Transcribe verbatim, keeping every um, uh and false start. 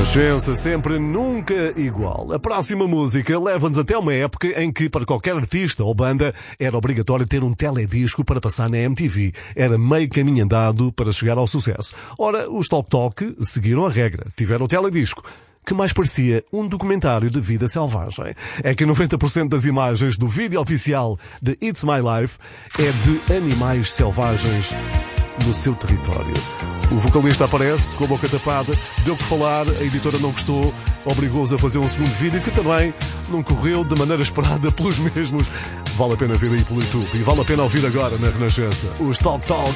Renascença, sempre, nunca igual. A próxima música leva-nos até uma época em que, para qualquer artista ou banda, era obrigatório ter um teledisco para passar na M T V. Era meio caminho andado para chegar ao sucesso. Ora, os Talk Talk seguiram a regra. Tiveram o teledisco, que mais parecia um documentário de vida selvagem. É que noventa por cento das imagens do vídeo oficial de It's My Life é de animais selvagens no seu território. O vocalista aparece com a boca tapada, deu que falar, a editora não gostou, obrigou-os a fazer um segundo vídeo que também não correu de maneira esperada pelos mesmos. Vale a pena ver aí pelo YouTube e vale a pena ouvir agora na Renascença. Os Talk Talk